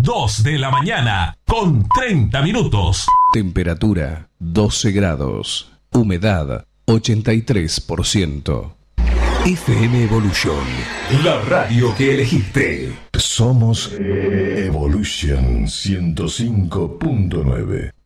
2 de la mañana, con 30 minutos. Temperatura 12 grados. Humedad 83%. FM Evolution, la radio que elegiste. Somos Evolution 105.9.